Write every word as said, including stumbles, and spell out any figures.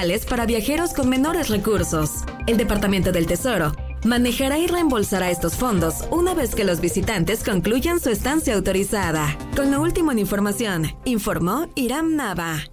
especiales para viajeros con menores recursos. El Departamento del Tesoro manejará y reembolsará estos fondos una vez que los visitantes concluyan su estancia autorizada. Con lo último en información, informó Iram Nava.